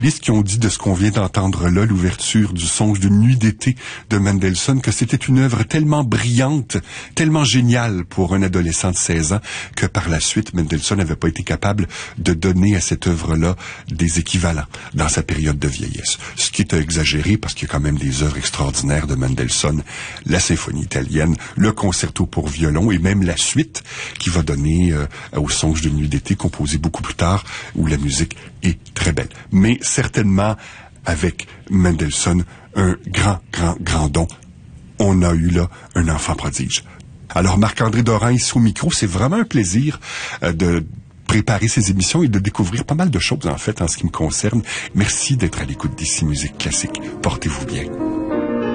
qui ont dit de ce qu'on vient d'entendre là, l'ouverture du Songe d'une nuit d'été de Mendelssohn, que c'était une œuvre tellement brillante, tellement géniale pour un adolescent de 16 ans, que par la suite, Mendelssohn n'avait pas été capable de donner à cette œuvre-là des équivalents dans sa période de vieillesse. Ce qui est exagéré parce qu'il y a quand même des œuvres extraordinaires de Mendelssohn, la symphonie italienne, le concerto pour violon et même la suite qui va donner au Songe d'une nuit d'été, composé beaucoup plus tard, où la musique est très belle. Mais certainement, avec Mendelssohn, un grand don. On a eu là un enfant prodige. Alors, Marc-André Doran, ici au micro, c'est vraiment un plaisir de préparer ces émissions et de découvrir pas mal de choses, en fait, en ce qui me concerne. Merci d'être à l'écoute d'Ici Musique Classique. Portez-vous bien.